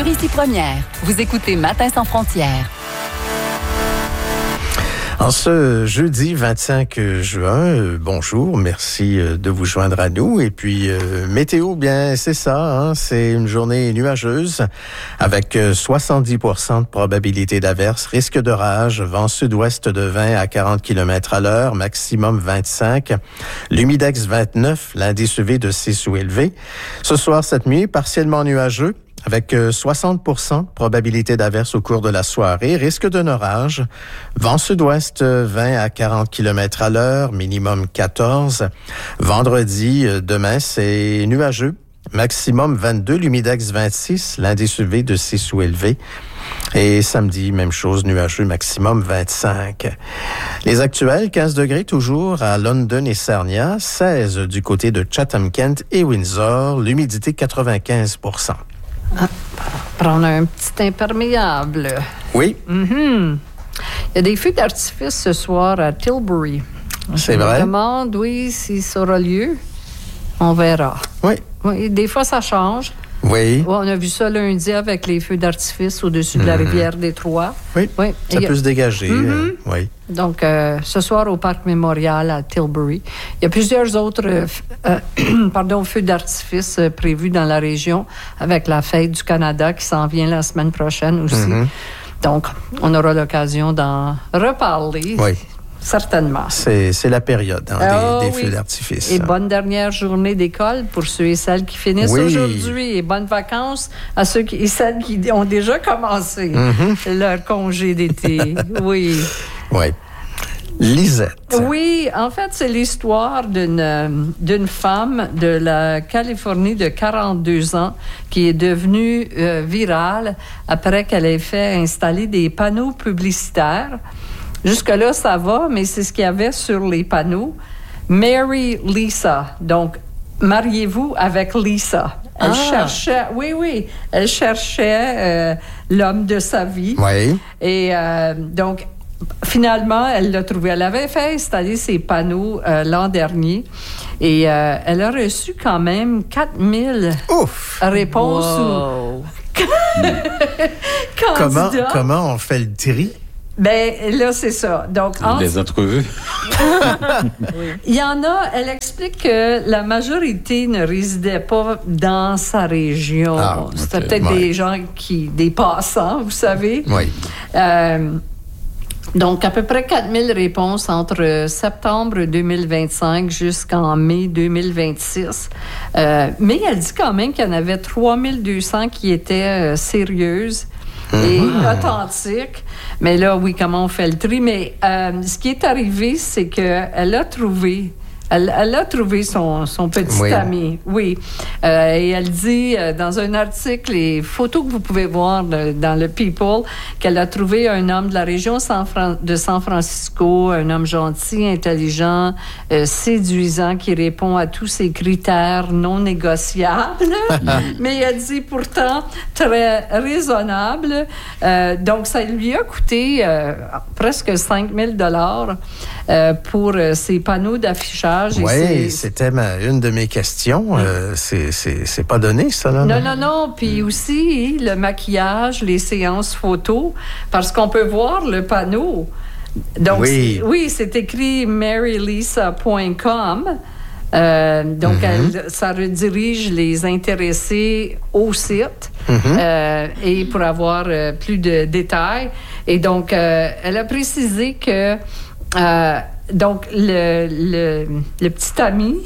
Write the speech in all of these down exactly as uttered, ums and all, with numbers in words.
Ici Première. Vous écoutez Matin sans frontières. En ce jeudi vingt-cinq juin, euh, bonjour, merci euh, de vous joindre à nous. Et puis, euh, météo, bien, c'est ça, hein, c'est une journée nuageuse avec euh, soixante-dix pour cent de probabilité d'averse, risque d'orage, vent sud-ouest de vingt à quarante kilomètres à l'heure, maximum vingt-cinq, l'humidex vingt-neuf, l'indice U V de six ou élevé. Ce soir, cette nuit, partiellement nuageux, avec soixante pour cent de probabilité d'averse au cours de la soirée, risque d'un orage, vent sud-ouest vingt à quarante kilomètres à l'heure, minimum quatorze. Vendredi, demain, c'est nuageux, maximum vingt-deux, l'humidex vingt-six, l'indice U V de six ou élevé. Et samedi, même chose, nuageux, maximum vingt-cinq. Les actuels, quinze degrés toujours à London et Sarnia, seize du côté de Chatham-Kent et Windsor, l'humidité quatre-vingt-quinze pour cent. Ah, prendre un petit imperméable. Oui. Mm-hmm. Il y a des feux d'artifice ce soir à Tilbury. C'est Je vrai? me demande, oui, si ça aura lieu. On verra. Oui. Oui, des fois, ça change. Oui. Ouais, on a vu ça lundi avec les feux d'artifice au-dessus de la mm-hmm. rivière Détroit. Oui, oui. Ça peut a... se dégager. Mm-hmm. euh, oui. Donc, euh, ce soir, au Parc Mémorial à Tilbury. Il y a plusieurs autres euh, euh, pardon, feux d'artifice euh, prévus dans la région avec la Fête du Canada qui s'en vient la semaine prochaine aussi. Mm-hmm. Donc, on aura l'occasion d'en reparler. Oui. Certainement. C'est, c'est la période hein, oh, des, des oui. feux d'artifice. Et bonne dernière journée d'école pour ceux et celles qui finissent oui. aujourd'hui. Et bonnes vacances à ceux qui, et celles qui ont déjà commencé mm-hmm. leur congé d'été. Oui. Oui. Lisette. Oui, en fait, c'est l'histoire d'une, d'une femme de la Californie de quarante-deux ans qui est devenue euh, virale après qu'elle ait fait installer des panneaux publicitaires. Jusque-là, ça va, mais c'est ce qu'il y avait sur les panneaux. Mary Lisa. Donc, mariez-vous avec Lisa. Elle ah. cherchait, oui, oui, elle cherchait euh, l'homme de sa vie. Oui. Et euh, donc, finalement, elle l'a trouvé. Elle avait fait installer ses panneaux euh, l'an dernier et euh, elle a reçu quand même quatre mille Ouf. réponses. Wow. Ou... comment, comment on fait le tri? Ben là, c'est ça. Donc, entre... Les entrevues. oui. Il y en a, elle explique que la majorité ne résidait pas dans sa région. Ah, C'était okay. peut-être ouais. des gens qui, des passants, vous savez. Oui. Euh, donc, à peu près quatre mille réponses entre septembre deux mille vingt-cinq jusqu'en mai deux mille vingt-six. Euh, mais elle dit quand même qu'il y en avait trois mille deux cents qui étaient euh, sérieuses et mmh. authentiques. Mais là, oui, comment on fait le tri? Mais euh, ce qui est arrivé, c'est qu'elle a trouvé... Elle, elle a trouvé son, son petit oui. ami, oui. Euh, et elle dit euh, dans un article, les photos que vous pouvez voir de, dans le People, qu'elle a trouvé un homme de la région San Fran- de San Francisco, un homme gentil, intelligent, euh, séduisant, qui répond à tous ses critères non négociables. Mais elle dit pourtant très raisonnable. Euh, donc, ça lui a coûté euh, presque cinq mille dollars euh, pour euh, ses panneaux d'affichage. Oui, c'est... c'était ma, une de mes questions. Euh, c'est, c'est, c'est pas donné, ça, là? Non, non, non. Puis aussi, le maquillage, les séances photos, parce qu'on peut voir le panneau. Donc, oui, c'est, oui, c'est écrit mary lisa point com. Euh, donc, mm-hmm. elle, ça redirige les intéressés au site mm-hmm. euh, et pour avoir euh, plus de détails. Et donc, euh, elle a précisé que... Euh, Donc, le, le, le petit ami,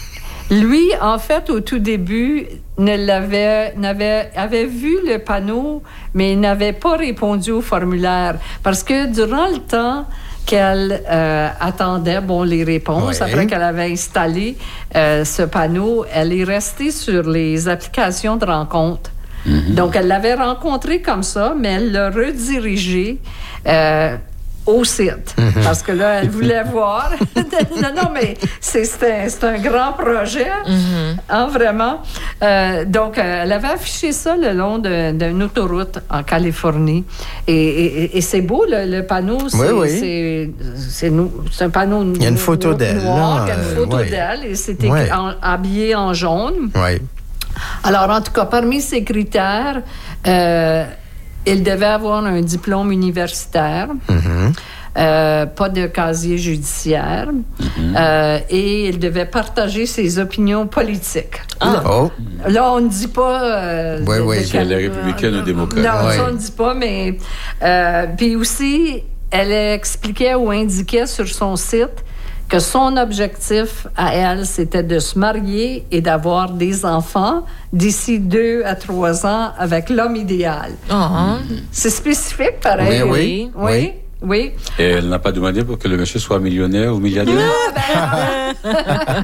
lui, en fait, au tout début, ne l'avait, n'avait, avait vu le panneau, mais il n'avait pas répondu au formulaire. Parce que durant le temps qu'elle euh, attendait bon, les réponses, ouais. après qu'elle avait installé euh, ce panneau, elle est restée sur les applications de rencontre. Mm-hmm. Donc, elle l'avait rencontré comme ça, mais elle l'a redirigé euh, au site. Mm-hmm. Parce que là, elle voulait voir. non, non, mais c'est, c'est, un, c'est un grand projet. Mm-hmm. Hein, vraiment. Euh, donc, euh, elle avait affiché ça le long de, d'une autoroute en Californie. Et, et, et c'est beau, le, le panneau. C'est, oui, oui. C'est, c'est, c'est un panneau noir. Il y a une photo d'elle. Noir, il y a une photo euh, d'elle. Et c'est écrit ouais. en, habillé en jaune. Oui. Alors, en tout cas, parmi ces critères, euh, il devait avoir un diplôme universitaire. Mm-hmm. Euh, pas de casier judiciaire, mm-hmm. euh, et il devait partager ses opinions politiques. Ah. Là, oh. là, on ne dit pas... Euh, oui, de, oui. de C'est quel... la républicaine ou démocrate. Non, ouais. ça, on ne dit pas, mais... Euh, puis aussi, elle expliquait ou indiquait sur son site que son objectif à elle, c'était de se marier et d'avoir des enfants d'ici deux à trois ans avec l'homme idéal. Uh-huh. C'est spécifique, pareil. Oui, oui. Oui. oui. Oui. Et elle n'a pas demandé pour que le monsieur soit millionnaire ou milliardaire? Non, ben...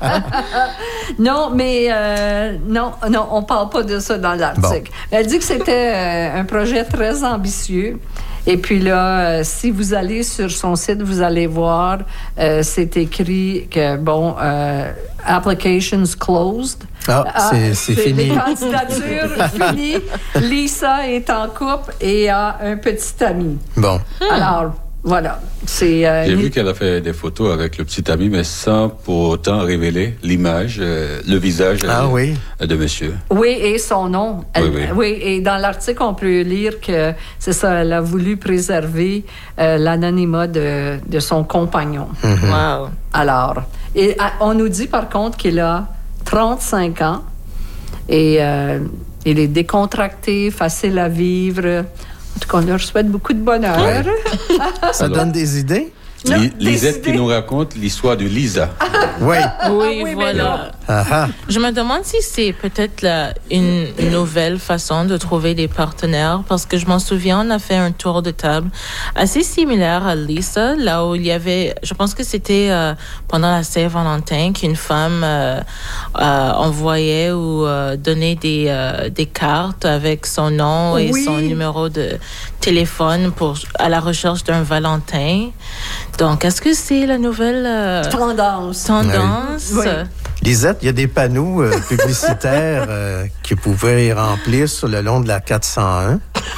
non mais euh, non, non, on ne parle pas de ça dans l'article. Bon. Elle dit que c'était euh, un projet très ambitieux. Et puis là, euh, si vous allez sur son site, vous allez voir, euh, c'est écrit que, bon, euh, applications closed. Ah, ah c'est, c'est, c'est fini. Les candidatures finies. Lisa est en couple et a un petit ami. Bon. Alors, voilà. C'est, euh, J'ai les... vu qu'elle a fait des photos avec le petit ami, mais sans pour autant révéler l'image, euh, le visage ah, euh, oui. de monsieur. Oui, et son nom. Elle, oui, oui. oui, et dans l'article, on peut lire que, c'est ça, elle a voulu préserver euh, l'anonymat de, de son compagnon. Mm-hmm. Wow. Alors, et, on nous dit par contre qu'il a trente-cinq ans et euh, il est décontracté, facile à vivre. En tout cas, on leur souhaite beaucoup de bonheur. Ouais. Ça Alors, donne des idées? Non, Li- Lisette qui nous raconte l'histoire de Lisa. Oui. Oui, oui, voilà. Ah, Je me demande si c'est peut-être la, une nouvelle façon de trouver des partenaires, parce que je m'en souviens, on a fait un tour de table assez similaire à Lisa, là où il y avait, je pense que c'était euh, pendant la Saint-Valentin qu'une femme euh, euh, envoyait ou euh, donnait des, euh, des cartes avec son nom et oui. son numéro de téléphone pour, à la recherche d'un Valentin. Donc, est-ce que c'est la nouvelle euh, tendance? Tendance. Oui. Oui. Lisette, il y a des panneaux euh, publicitaires euh, que vous pouvez remplir sur le long de la quatre cent un.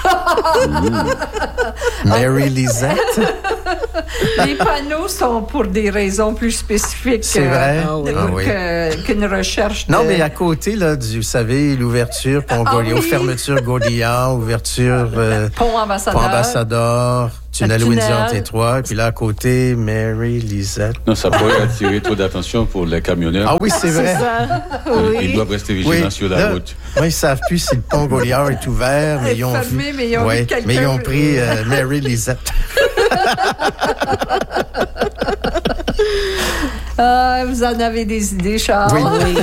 Mary Lisette. Les panneaux sont pour des raisons plus spécifiques. C'est vrai? Euh, ah, ah, oui. que, qu'une recherche. De... Non, mais à côté, là, du, vous savez, l'ouverture, pont Gauguin, ah, oui. fermeture Gauguin, ouverture euh, pont Ambassadeur. Pont Ambassadeur. Tunnel Windsor T trois, puis là à côté, Mary Lisette. Non, ça pourrait attirer trop d'attention pour les camionneurs. Ah oui, c'est vrai. C'est ça. Oui. Oui. Ils doivent rester vigilants oui. sur la là, route. Moi, ils savent plus si le pont Gauguin est ouvert, mais ils ont fermé, vu. Mais ils ont, ouais, vu mais ils ont pris euh, Mary Lisette. Ah, vous en avez des idées, Charles. Oui.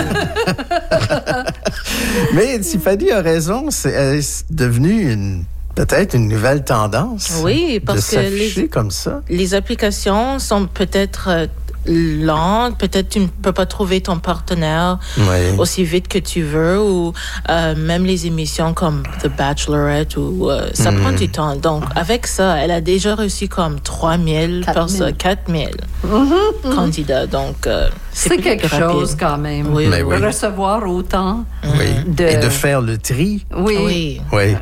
Mais Tiffany a raison, c'est, c'est devenu une peut-être une nouvelle tendance. Oui, parce de que s'afficher les, comme ça. Les applications sont peut-être euh, lentes, peut-être tu ne peux pas trouver ton partenaire oui. aussi vite que tu veux, ou euh, même les émissions comme The Bachelorette, ou euh, ça mm. prend du temps. Donc avec ça, elle a déjà reçu comme trois mille personnes, quatre mille mm-hmm. candidats. Donc euh, c'est, c'est quelque rapide. chose quand même. Oui, de oui. recevoir autant. Oui. De... Et de faire le tri. Oui. Oui. oui.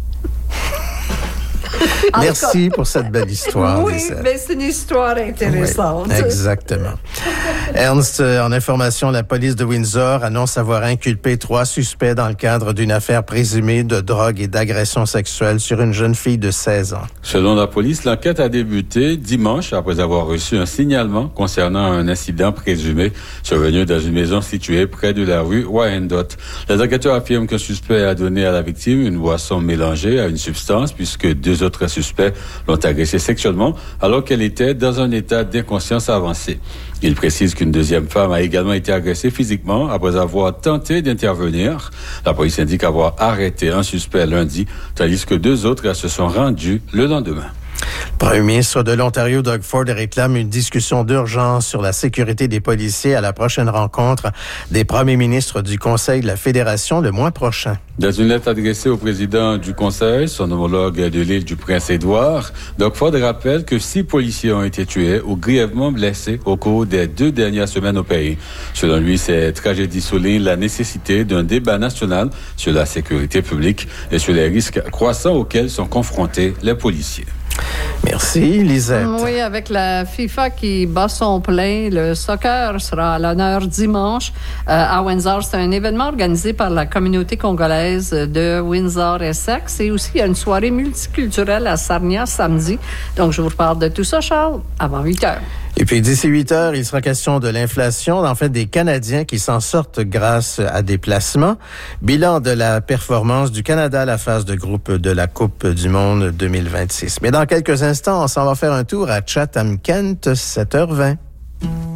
Merci pour cette belle histoire. Oui, mais c'est une histoire intéressante. Oui, exactement. Ernst, en information, la police de Windsor annonce avoir inculpé trois suspects dans le cadre d'une affaire présumée de drogue et d'agression sexuelle sur une jeune fille de seize ans. Selon la police, l'enquête a débuté dimanche après avoir reçu un signalement concernant un incident présumé survenu dans une maison située près de la rue Wyandotte. Les enquêteurs affirment qu'un suspect a donné à la victime une boisson mélangée à une substance puisque deux autres suspects l'ont agressée sexuellement alors qu'elle était dans un état d'inconscience avancée. Il précise qu'une deuxième femme a également été agressée physiquement après avoir tenté d'intervenir. La police indique avoir arrêté un suspect lundi, tandis que deux autres se sont rendus le lendemain. Le premier ministre de l'Ontario, Doug Ford, réclame une discussion d'urgence sur la sécurité des policiers à la prochaine rencontre des premiers ministres du Conseil de la Fédération le mois prochain. Dans une lettre adressée au président du Conseil, son homologue de l'île du Prince-Édouard, Doug Ford rappelle que six policiers ont été tués ou grièvement blessés au cours des deux dernières semaines au pays. Selon lui, ces tragédies soulignent la nécessité d'un débat national sur la sécurité publique et sur les risques croissants auxquels sont confrontés les policiers. Merci, Lisette. Oui, avec la FIFA qui bat son plein, le soccer sera à l'honneur dimanche euh, à Windsor. C'est un événement organisé par la communauté congolaise de Windsor-Essex. Et aussi, il y a une soirée multiculturelle à Sarnia samedi. Donc, je vous reparle de tout ça, Charles, avant huit heures. Et puis, d'ici huit heures, il sera question de l'inflation, en fait, des Canadiens qui s'en sortent grâce à des placements. Bilan de la performance du Canada à la phase de groupe de la Coupe du Monde deux mille vingt-six. Mais dans quelques instants, on s'en va faire un tour à Chatham-Kent, sept heures vingt.